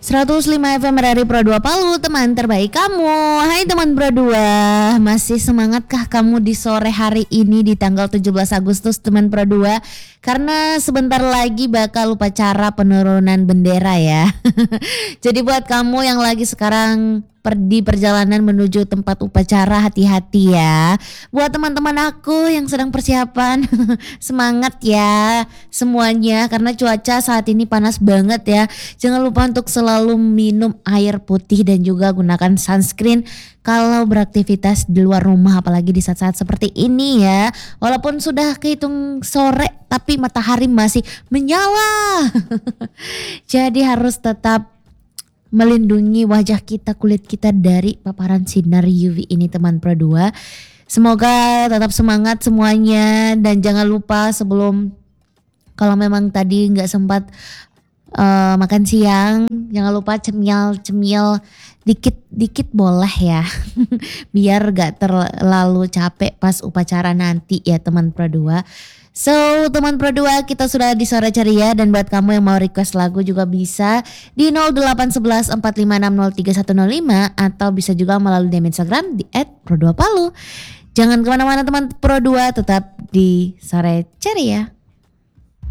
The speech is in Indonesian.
105 FM dari Pro 2 Palu, teman terbaik kamu. Hai teman Pro 2, masih semangatkah kamu di sore hari ini di tanggal 17 Agustus teman Pro 2? Karena sebentar lagi bakal upacara penurunan bendera ya. Jadi buat kamu yang lagi sekarang di perjalanan menuju tempat upacara, hati-hati ya. Buat teman-teman aku yang sedang persiapan, semangat ya semuanya, karena cuaca saat ini panas banget ya. Jangan lupa untuk selalu minum air putih dan juga gunakan sunscreen kalau beraktivitas di luar rumah, apalagi di saat-saat seperti ini ya. Walaupun sudah kehitung sore tapi matahari masih menyala. Jadi harus tetap melindungi wajah kita, kulit kita dari paparan sinar UV ini teman Pro 2. Semoga tetap semangat semuanya, dan jangan lupa sebelum, kalau memang tadi nggak sempat makan siang, jangan lupa cemil dikit boleh ya. Biar gak terlalu capek pas upacara nanti ya teman Pro 2. So teman Pro 2, kita sudah di sore ceria, dan buat kamu yang mau request lagu juga bisa di 0811 456 03105, atau bisa juga melalui DM Instagram di @pro2palu. Jangan kemana-mana teman Pro 2, tetap di sore ceria.